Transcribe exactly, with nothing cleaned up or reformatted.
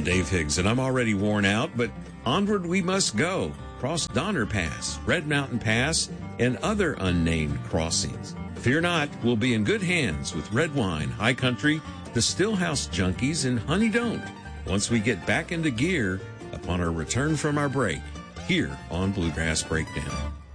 Dave Higgs, and I'm already worn out, but onward we must go. Cross Donner Pass, Red Mountain Pass, and other unnamed crossings. Fear not, we'll be in good hands with Red Wine, High Country, the Stillhouse Junkies, and Honey Don't once we get back into gear upon our return from our break here on Bluegrass Breakdown.